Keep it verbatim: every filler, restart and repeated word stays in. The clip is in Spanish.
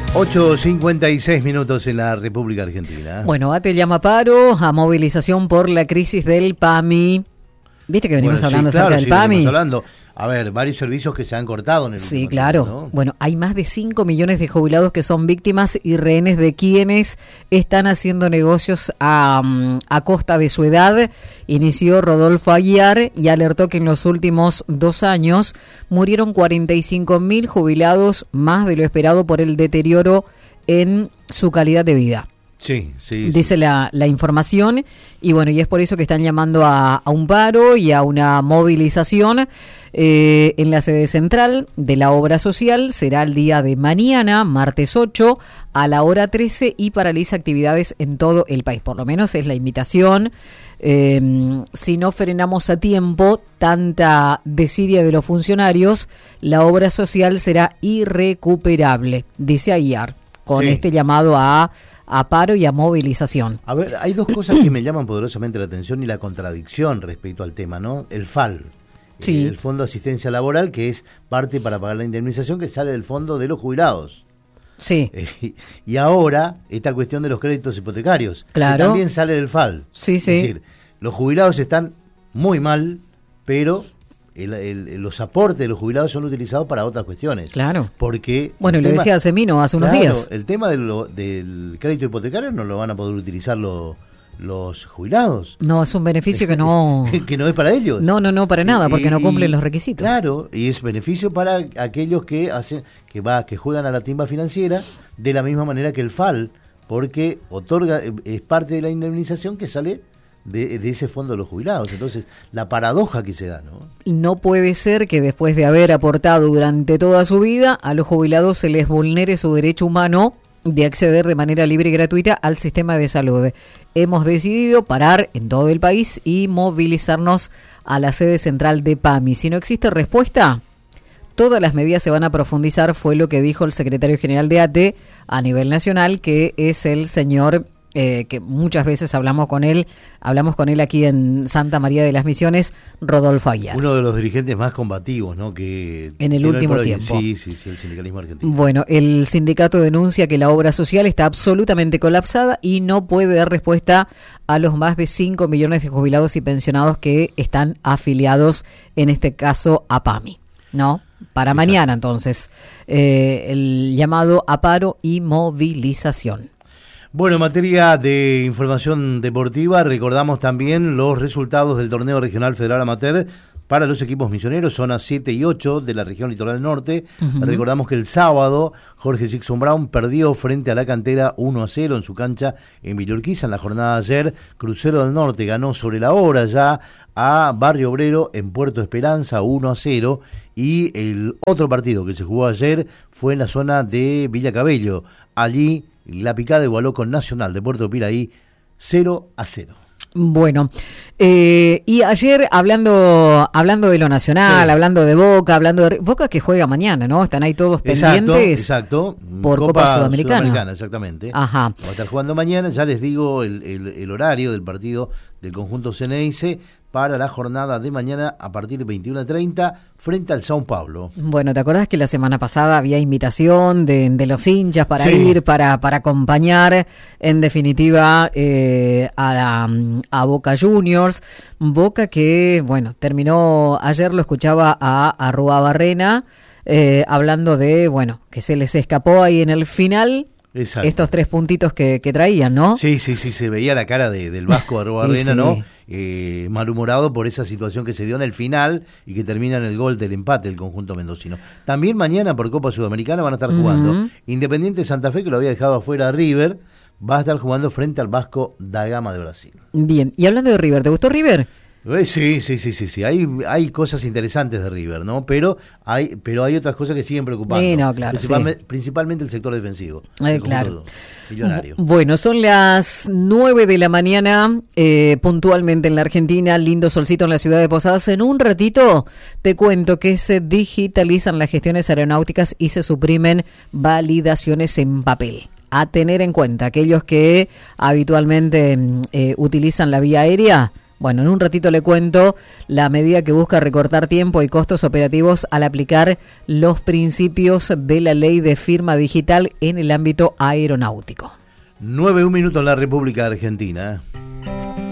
ocho cincuenta y seis minutos en la República Argentina. Bueno, ATE llama a paro, a movilización por la crisis del PAMI. ¿Viste que venimos bueno, hablando sí, claro, acerca del sí, PAMI? venimos hablando. A ver, varios servicios que se han cortado en el Sí, último claro. tiempo, ¿no? Bueno, hay más de cinco millones de jubilados que son víctimas y rehenes de quienes están haciendo negocios a, a costa de su edad. Inició Rodolfo Aguiar y alertó que en los últimos dos años murieron cuarenta y cinco mil jubilados, más de lo esperado por el deterioro en su calidad de vida. Sí, sí. Dice sí. La, la información, y bueno, y es por eso que están llamando a, a un paro y a una movilización eh, en la sede central de la obra social. Será el día de mañana, martes ocho, a la hora trece, y paraliza actividades en todo el país. Por lo menos es la invitación. Eh, si no frenamos a tiempo tanta desidia de los funcionarios, la obra social será irrecuperable, dice Aguiar, con Sí. este llamado a a paro y a movilización. A ver, hay dos cosas que me llaman poderosamente la atención y la contradicción respecto al tema, ¿no? El F A L, Sí. eh, el Fondo de Asistencia Laboral, que es parte para pagar la indemnización que sale del fondo de los jubilados. Sí, Eh, y ahora, esta cuestión de los créditos hipotecarios, Claro. que también sale del F A L. Sí, sí. Es decir, los jubilados están muy mal, pero el- el- los aportes de los jubilados son utilizados para otras cuestiones. claro. Porque Bueno, el lo tema- decía Semino hace unos Claro, días. el tema de lo- del crédito hipotecario no lo van a poder utilizar lo- los jubilados. No, es un beneficio que no... que no es para ellos. No, no, no, para nada, Y- porque no y- cumplen los requisitos. Claro, y es beneficio para aquellos que hacen, que va, que juegan a la timba financiera de la misma manera que el F A L, porque otorga, eh, es parte de la indemnización que sale de, de ese fondo de los jubilados. Entonces, la paradoja que se da, ¿no? No puede ser que después de haber aportado durante toda su vida, a los jubilados se les vulnere su derecho humano de acceder de manera libre y gratuita al sistema de salud. Hemos decidido parar en todo el país y movilizarnos a la sede central de PAMI. Si no existe respuesta, todas las medidas se van a profundizar, fue lo que dijo el secretario general de ATE a nivel nacional, que es el señor... Eh, que muchas veces hablamos con él, hablamos con él aquí en Santa María de las Misiones, Rodolfo Aguiar. Uno de los dirigentes más combativos, ¿no? Que En el tiene último por hoy. tiempo. Sí, sí, sí, el sindicalismo argentino. Bueno, el sindicato denuncia que la obra social está absolutamente colapsada y no puede dar respuesta a los más de cinco millones de jubilados y pensionados que están afiliados, en este caso a PAMI, ¿no? Para Exacto. mañana, entonces, eh, el llamado a paro y movilización. Bueno, en materia de información deportiva, recordamos también los resultados del torneo regional federal amateur para los equipos misioneros, zonas siete y ocho de la región litoral norte. Uh-huh. Recordamos que el sábado Jorge Jackson Brown perdió frente a la Cantera uno a cero en su cancha en Villa Urquiza. En la jornada de ayer, Crucero del Norte ganó sobre la hora ya a Barrio Obrero en Puerto Esperanza uno a cero. Y el otro partido que se jugó ayer fue en la zona de Villa Cabello. Allí La Picada igualó con Nacional de Puerto Piraí cero a cero. Bueno, eh, y ayer hablando hablando de lo nacional, sí. hablando de Boca, hablando de Boca que juega mañana, ¿no? Están ahí todos pendientes. Exacto, por Copa, Copa Sudamericana. Sudamericana, exactamente. Ajá. Va a estar jugando mañana, ya les digo el, el, el horario del partido del conjunto Ceneice para la jornada de mañana a partir de veintiuno treinta frente al São Paulo. Bueno, ¿te acordás que la semana pasada había invitación de, de los hinchas para sí. ir, para, para acompañar, en definitiva, eh, a, la, a Boca Juniors? Boca que, bueno, terminó, ayer lo escuchaba a, a Rúa Barrena, eh, hablando de, bueno, que se les escapó ahí en el final... Exacto. Estos tres puntitos que, que traían, ¿no? Sí, sí, sí, se veía la cara de, del Vasco Arroba Arena, sí. ¿no? Eh, malhumorado por esa situación que se dio en el final y que termina en el gol del empate del conjunto mendocino. También mañana por Copa Sudamericana van a estar jugando uh-huh. Independiente Santa Fe, que lo había dejado afuera a River, va a estar jugando frente al Vasco da Gama de Brasil. Bien, y hablando de River, ¿te gustó River? Sí, sí, sí, sí, sí. Hay, hay cosas interesantes de River, ¿no? Pero hay, pero hay otras cosas que siguen preocupando. Sí, no, claro, principalmente, sí. principalmente el sector defensivo. Eh, claro. Millonario. Bueno, son las nueve de la mañana, eh, puntualmente en la Argentina, lindo solcito en la ciudad de Posadas. En un ratito te cuento que se digitalizan las gestiones aeronáuticas y se suprimen validaciones en papel. A tener en cuenta aquellos que habitualmente eh, utilizan la vía aérea. Bueno, en un ratito le cuento la medida que busca recortar tiempo y costos operativos al aplicar los principios de la ley de firma digital en el ámbito aeronáutico. Nueve, un minuto en la República Argentina.